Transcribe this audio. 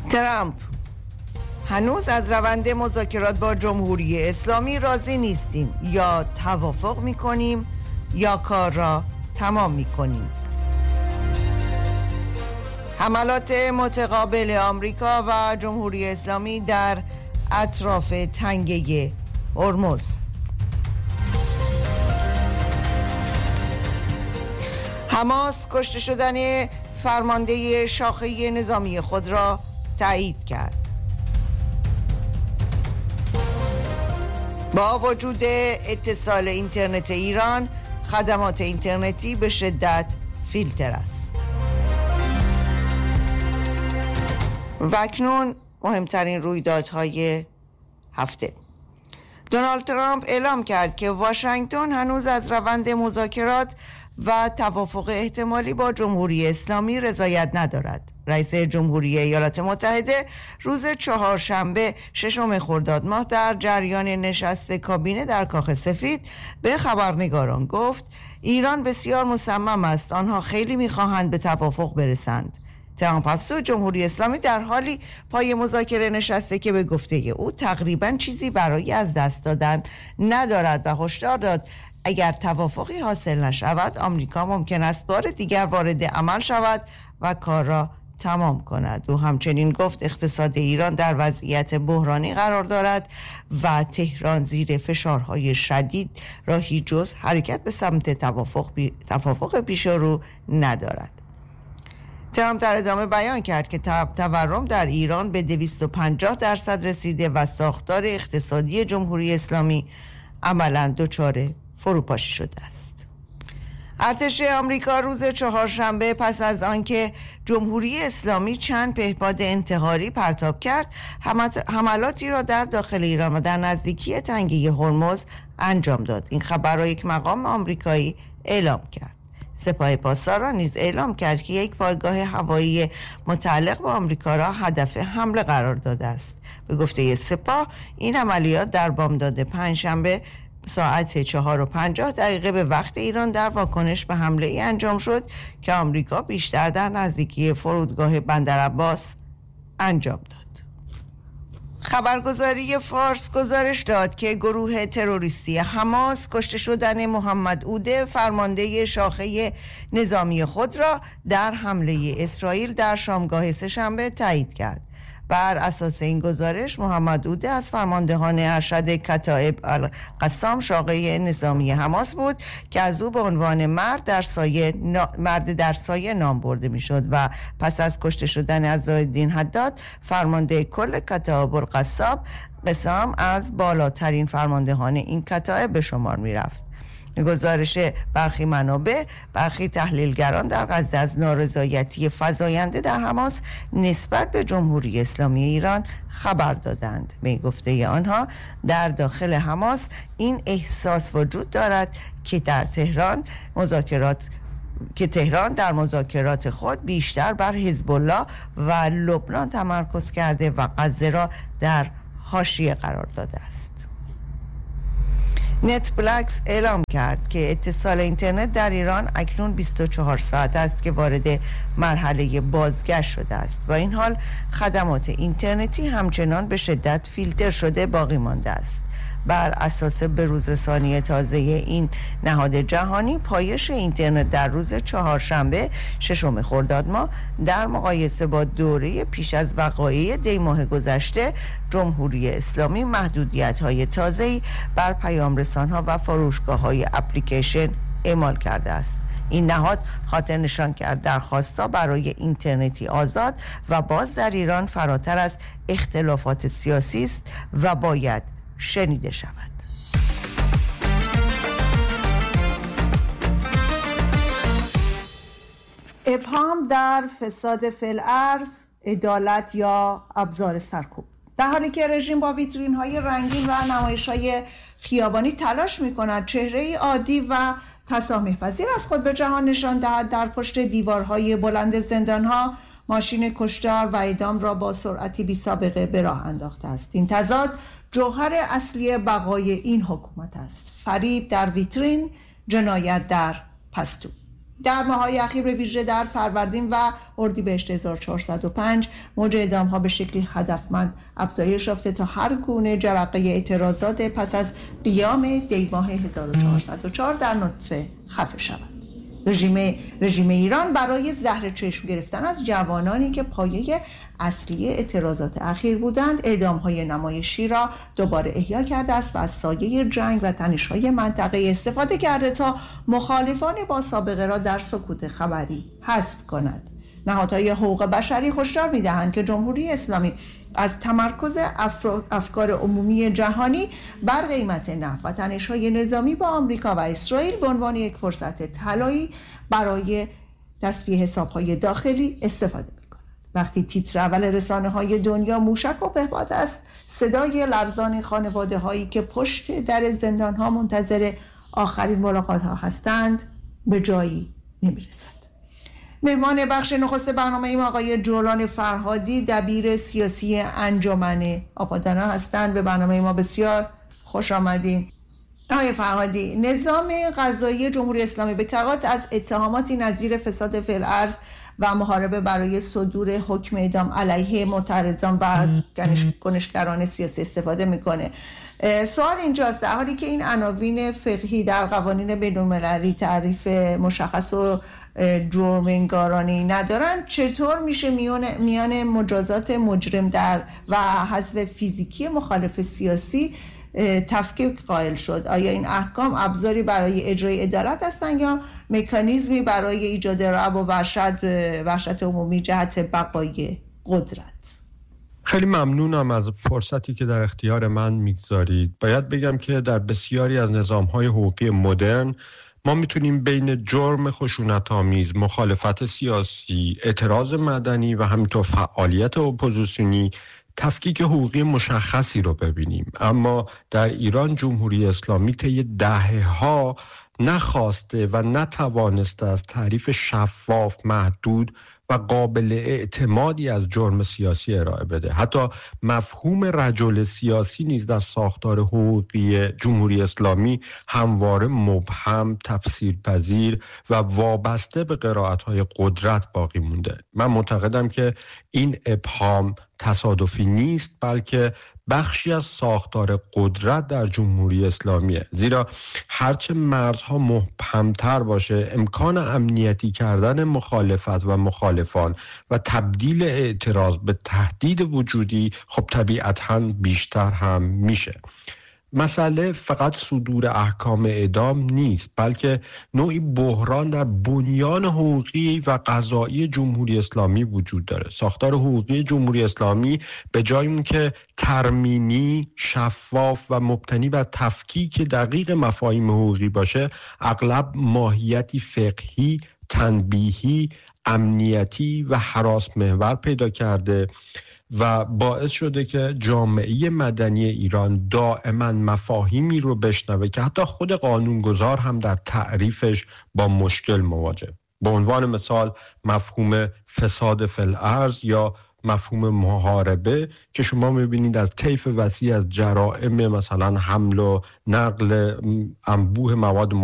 ترامپ: هنوز از روند مذاکرات با جمهوری اسلامی راضی نیستیم، یا توافق میکنیم یا کار را تمام میکنیم. حملات متقابل آمریکا و جمهوری اسلامی در اطراف تنگه هرمز. حماس کشته شدن فرمانده شاخه نظامی خود را تایید کرد. با وجود اتصال اینترنت ایران، خدمات اینترنتی به شدت فیلتر است. و اکنون مهمترین رویدادهای هفته. دونالد ترامپ اعلام کرد که واشنگتن هنوز از روند مذاکرات و توافق احتمالی با جمهوری اسلامی رضایت ندارد. رئیس جمهوری ایالات متحده روز چهارشنبه 6 خرداد ماه در جریان نشست کابینه در کاخ سفید به خبرنگاران گفت ایران بسیار مصمم است، آنها خیلی می‌خواهند به توافق برسند. ترامپ افزود جمهوری اسلامی در حالی پای مذاکره نشسته که به گفته او تقریباً چیزی برای از دست دادن ندارد و هشدار داد اگر توافقی حاصل نشود آمریکا ممکن است بار دیگر وارد عمل شود و کار را تمام کند. او همچنین گفت اقتصاد ایران در وضعیت بحرانی قرار دارد و تهران زیر فشارهای شدید راهی جز حرکت به سمت توافق پیش رو ندارد. ترامپ در ادامه بیان کرد که تورم در ایران به 250% رسیده و ساختار اقتصادی جمهوری اسلامی عملاً دچار فروپاشی شده است. ارتش آمریکا روز چهارشنبه پس از آنکه جمهوری اسلامی چند پهپاد انتحاری پرتاب کرد، حملاتی را در داخل ایران و در نزدیکی تنگه هرمز انجام داد. این خبر را یک مقام آمریکایی اعلام کرد. سپاه پاسداران نیز اعلام کرد که یک پایگاه هوایی متعلق به آمریکا را هدف حمله قرار داده است. به گفته سپاه این عملیات در بامداد پنجشنبه ساعت 4:50 به وقت ایران در واکنش به حمله ای انجام شد که آمریکا بیشتر در نزدیکی فرودگاه بندرعباس انجام داد. خبرگزاری فارس گزارش داد که گروه تروریستی حماس کشته شدن محمد عوده فرمانده شاخه نظامی خود را در حمله اسرائیل در شامگاه سه‌شنبه تایید کرد. بر اساس این گزارش محمد عوده از فرماندهان ارشد کتائب القسام شاخه نظامی حماس بود که از او به عنوان مرد در سایه نام برده میشد و پس از کشته شدن عزالدین حداد فرمانده کل کتائب القسام از بالاترین فرماندهان این کتائب به شمار می رفت. گزارش برخی منابع، برخی تحلیلگران در غزه از نارضایتی فزاینده در حماس نسبت به جمهوری اسلامی ایران خبر دادند. به گفته آنها در داخل حماس این احساس وجود دارد که تهران در مذاکرات خود بیشتر بر حزب الله و لبنان تمرکز کرده و غزه را در حاشیه قرار داده است. نت بلاکس اعلام کرد که اتصال اینترنت در ایران اکنون 24 ساعت است که وارد مرحله بازگشت شده است. با این حال خدمات اینترنتی همچنان به شدت فیلتر شده باقی مانده است. بر اساس بروزرسانی تازه این نهاد جهانی، پایش اینترنت در روز چهارشنبه 6 خرداد ماه در مقایسه با دوره پیش از وقایع دی ماه گذشته جمهوری اسلامی محدودیت‌های تازه‌ای بر پیام‌رسان‌ها و فروشگاه‌های اپلیکیشن اعمال کرده است. این نهاد خاطر نشان کرد درخواست‌ها برای اینترنتی آزاد و باز در ایران فراتر از اختلافات سیاسی است و باید شنیده شود. ابهام در فساد فی‌الارض، عدالت یا ابزار سرکوب. در حالی که رژیم با ویترین‌های رنگین و نمایش‌های خیابانی تلاش می‌کند چهره‌ای عادی و تسامح‌پذیر از خود به جهان نشان دهد، در پشت دیوارهای بلند زندان‌ها ماشین کشتار و اعدام را با سرعتی بی‌سابقه به راه انداخته است. این تضاد جوهر اصلی بقای این حکومت است. فریب در ویترین، جنایت در پستو. در ماه‌های اخیر به ویژه در فروردین و اردیبهشت 1405 موج اعدام‌ها به شکلی هدفمند افزایش یافته تا هر گونه جرقه اعتراضات پس از قیام دی‌ماه 1404 در نطفه خفه شود. رژیم ایران برای زهر چشم گرفتن از جوانانی که پایه اصلی اعتراضات اخیر بودند، اعدام‌های نمایشی را دوباره احیا کرده است و از سایه جنگ و تنش‌های منطقه استفاده کرده تا مخالفان با سابقه را در سکوت خبری حذف کند. نهادهای حقوق بشری هشدار می‌دهند که جمهوری اسلامی از تمرکز افکار عمومی جهانی بر قیمت نفت و تنش‌های نظامی با آمریکا و اسرائیل به عنوان یک فرصت طلایی برای تصفیه حساب‌های داخلی استفاده می‌کند. وقتی تیتر اول رسانه‌های دنیا موشک و پهپاد است، صدای لرزان خانواده‌هایی که پشت در زندان‌ها منتظر آخرین ملاقات‌ها هستند به جایی نمی‌رسد. مهمان بخش نخست برنامه ایم آقای جولان فرهادی، دبیر سیاسی انجمن آبادانه هستند. به برنامه ما بسیار خوش آمدین. آقای فرهادی، نظام قضایی جمهوری اسلامی به کرات از اتهاماتی نظیر فساد فی الارض و محاربه برای صدور حکم اعدام علیه معترضان و کنشگران سیاسی استفاده میکنه. سوال اینجاست، در حالی که این عناوین فقهی در قوانین بین‌المللی تعریف مشخص و جرم‌انگارانه‌ای ندارن، چطور میشه میان مجازات مجرم در و حذف فیزیکی مخالف سیاسی تفکیک قائل شد؟ آیا این احکام ابزاری برای اجرای عدالت هستند یا مکانیزمی برای ایجاد رعب و وحشت عمومی جهت بقای قدرت؟ خیلی ممنونم از فرصتی که در اختیار من میگذارید. باید بگم که در بسیاری از نظام‌های حقوقی مدرن ما میتونیم بین جرم خشونت‌آمیز، مخالفت سیاسی، اعتراض مدنی و همینطور فعالیت اپوزیسیونی تفکیک حقوقی مشخصی رو ببینیم. اما در ایران جمهوری اسلامی طی دهه‌ها نخواسته و نتوانسته از تعریف شفاف، محدود و قابل اعتمادی از جرم سیاسی ارائه بده. حتی مفهوم رجل سیاسی نیز در ساختار حقوقی جمهوری اسلامی همواره مبهم، تفسیرپذیر و وابسته به قرائت‌های قدرت باقی مونده. من معتقدم که این ابهام تصادفی نیست، بلکه بخشی از ساختار قدرت در جمهوری اسلامیه. زیرا هرچه مرزها مبهمتر باشه، امکان امنیتی کردن مخالفت و مخالفان و تبدیل اعتراض به تهدید وجودی خب طبیعتاً بیشتر هم میشه. مسئله فقط صدور احکام اعدام نیست، بلکه نوعی بحران در بنیان حقوقی و قضایی جمهوری اسلامی وجود داره. ساختار حقوقی جمهوری اسلامی به جای اون که ترمیمی، شفاف و مبتنی بر تفکیک دقیق مفاهیم حقوقی باشه، اغلب ماهیتی فقهی، تنبیهی، امنیتی و هراس محور پیدا کرده و باعث شده که جامعه مدنی ایران دائما مفاهیمی رو بشنوه که حتی خود قانونگذار هم در تعریفش با مشکل مواجه. به عنوان مثال مفهوم فساد فی الارض یا مفهوم محاربه که شما میبینید از طیف وسیع از جرائم مثلا حمل و نقل انبوه مواد